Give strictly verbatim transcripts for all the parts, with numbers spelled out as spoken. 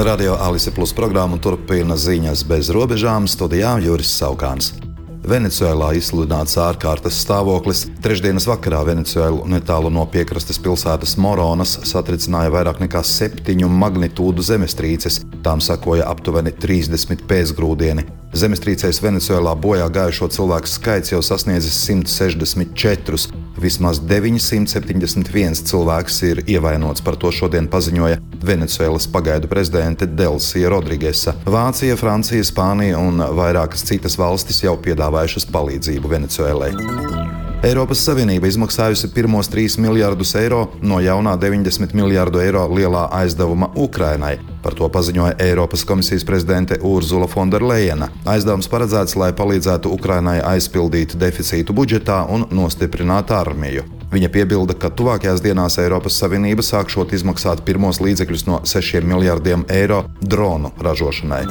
Radio Alise Plus programmu turpina ziņas bez robežām, studijā Juris Saukāns. Venecuēlā izsludināts ārkārtas stāvoklis. Trešdienas vakarā Venecuēlu netālu no piekrastes pilsētas Moronas satricināja vairāk nekā septiņu magnitūdu zemestrīces. Tām sekoja aptuveni trīsdesmit pēcgrūdieni. Zemestrīcēs Venecuēlā bojā gājušo cilvēku skaits jau sasniedzis simt sešdesmit četrus. Vismaz deviņsimt septiņdesmit viens cilvēks ir ievainots, par to šodien paziņoja Venecuēlas pagaidu prezidente Delsija Rodrigesa. Vācija, Francija, Spānija un vairākas citas valstis jau piedāvājušas palīdzību Venecuēlai. Eiropas Savienība izmaksājusi pirmos trīs miljardus eiro no jaunā deviņdesmit miljardu eiro lielā aizdevuma Ukrainai. Par to paziņoja Eiropas komisijas prezidente Urzula Fonderlejena. Aizdevums paredzēts, lai palīdzētu Ukrainai aizpildīt deficītu budžetā un nostiprināt armiju. Viņa piebilda, ka tuvākajās dienās Eiropas Savienība sākšot izmaksāt pirmos līdzekļus no sešiem miljardiem eiro dronu ražošanai.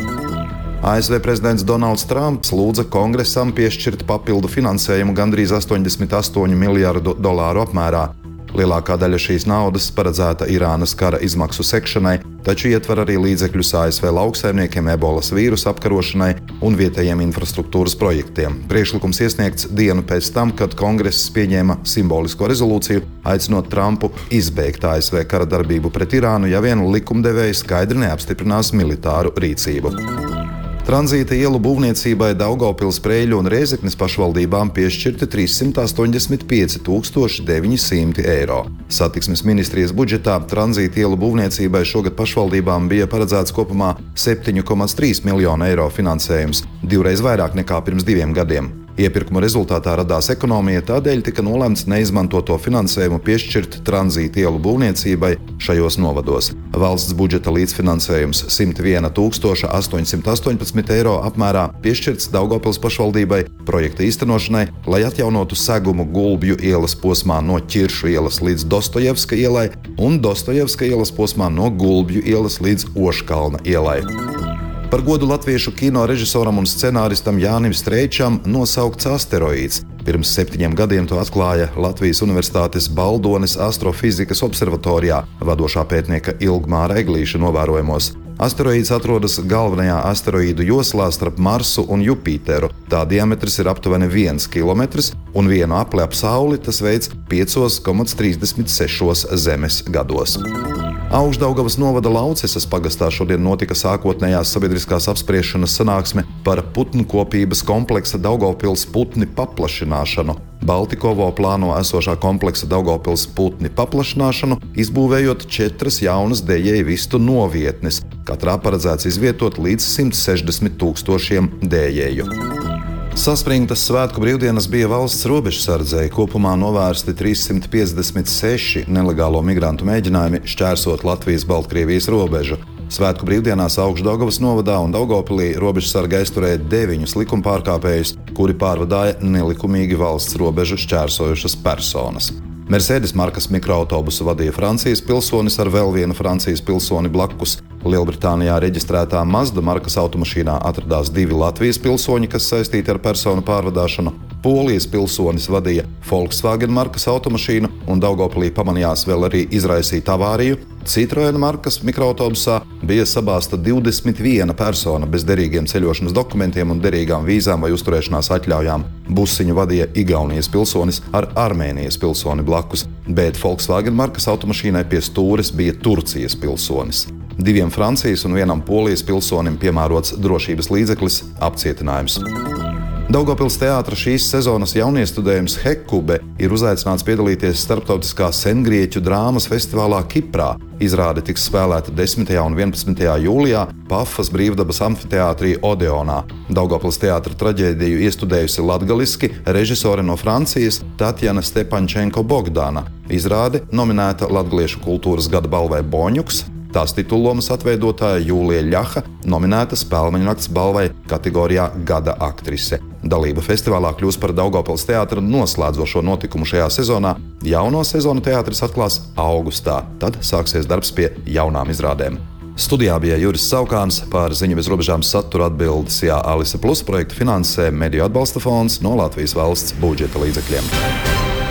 A S V prezidents Donalds Trumps lūdza Kongresam piešķirt papildu finansējumu gandrīz astoņdesmit astoņu miljardu dolāru apmērā. Lielākā daļa šīs naudas paredzēta Irānas kara izmaksu sekšanai, taču ietver arī līdzekļus A S V lauksaimniekiem, ebolas vīrusa apkarošanai un vietējiem infrastruktūras projektiem. Priekšlikums iesniegts dienu pēc tam, kad Kongress pieņēma simbolisko rezolūciju, aicinot Trumpu izbeigt A S V kara darbību pret Irānu, ja vien likumdevēji skaidri neapstiprinās militāru rīcību. Tranzīta ielu būvniecībai Daugavpils, Preiļu un Rēzeknes pašvaldībām piešķirti trīssimt astoņdesmit pieci tūkstoši deviņi simti eiro. Satiksmes ministrijas budžetā tranzīta ielu būvniecībai šogad pašvaldībām bija paredzēts kopumā septiņi komats trīs miljonu eiro finansējums, divreiz vairāk nekā pirms diviem gadiem. Iepirkuma rezultātā radās ekonomija, tādēļ tika nolemts neizmantoto finansējumu piešķirt tranzīta ielu būvniecībai šajos novados. Valsts budžeta līdzfinansējums simt viena tūkstoša astoņsimt astoņpadsmit eiro apmērā piešķirts Daugavpils pašvaldībai projekta īstenošanai, lai atjaunotu segumu Gulbju ielas posmā no Ķiršu ielas līdz Dostojevska ielai un Dostojevska ielas posmā no Gulbju ielas līdz Oškalna ielai. Par godu latviešu kino režisoram un scenāristam Jānim Streičam nosaukts asteroīds. Pirms septiņiem gadiem to atklāja Latvijas Universitātes Baldones astrofizikas observatorijā vadošā pētnieka Ilgmāra Eglīša novērojumos. Asteroīds atrodas galvenajā asteroīdu joslā starp Marsu un Jupiteru. Tā diametrs ir aptuveni viens kilometrs, un vienu apli ap Sauli tas veids pieci komats trīsdesmit seši zemes gados. Augšdaugavas novada Laucesas pagastā šodien notika sākotnējās sabiedriskās apspriešanas sanāksme par putnkopības kompleksa Daugavpils putni paplašināšanu. Baltikovo plāno esošā kompleksa Daugavpils putni paplašināšanu, izbūvējot četras jaunas dējēju vistu novietnes. Katrā paredzēts izvietot līdz simt sešdesmit tūkstošiem dējēju. Saspringtas svētku brīvdienas bija valsts robežsardzei. Kopumā novērsti trīssimt piecdesmit seši nelegālo migrantu mēģinājumi šķērsot Latvijas-Baltkrievijas robežu. Svētku brīvdienās Augšdaugavas novadā un Daugavpilī robežsarga aizturēja deviņus likumpārkāpējus, kuri pārvadāja nelikumīgi valsts robežu šķērsojušas personas. Mercedes markas mikroautobusu vadīja Francijas pilsonis ar vēl vienu Francijas pilsoni blakus. Lielbritānijā reģistrētā Mazda markas automašīnā atradās divi Latvijas pilsoņi, kas saistīti ar personu pārvadāšanu. Polijas pilsonis vadīja Volkswagen markas automašīnu un Daugavpilī pamanījās vēl arī izraisīt avāriju. Citroen markas mikroautobusā bija sabāzta divdesmit viena persona bez derīgiem ceļošanas dokumentiem un derīgām vīzām vai uzturēšanās atļaujām. Busiņu vadīja Igaunijas pilsonis ar Armēnijas pilsoni blakus, bet Volkswagen markas automašīnai pie stūres bija Turcijas pilsonis. Diviem Francijas un vienam Polijas pilsonim piemērots drošības līdzeklis apcietinājums. Daugavpils teātra šīs sezonas jauniestudējums Hekube ir uzaicināts piedalīties starptautiskā sengrieķu drāmas festivālā Kiprā. Izrāde tiks spēlēta desmitajā un vienpadsmitajā jūlijā Pafas brīvdabas amfiteātrī Odeonā. Daugavpils teātra traģēdiju iestudējusi latgaliski režisore no Francijas Tatjana Stepančenko Bogdana. Izrāde nominēta Latgaliešu kultūras gada balvai Boņuks. Tās titullomas atveidotāja Jūlija Ļaha nominēta Spēlmeņu nakts balvai kategorijā Gada aktrise. Dalība festivālā kļūs par Daugavpils teātra noslēdzošo notikumu šajā sezonā. Jauno sezonu teātris atklās augustā, tad sāksies darbs pie jaunām izrādēm. Studijā bija Juris Saukāns, par ziņu bez robežām satura atbildes Jā Alise Plus projektu finansē Mediju atbalsta fonds no Latvijas valsts budžeta līdzekļiem.